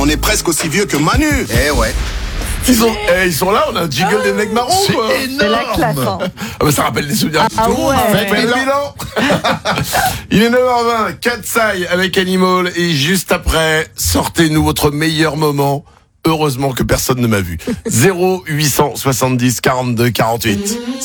On est presque aussi vieux que Manu. Eh ouais. Ils sont là, on a un jingle des mecs marrons, quoi. C'est la classe. Hein. Ah bah ça rappelle des souvenirs. Ah ouais. Faites le bilan. Il est 9h20, Katsai avec Animal, et juste après, sortez-nous votre meilleur moment. Heureusement que personne ne m'a vu. 0870 42 48.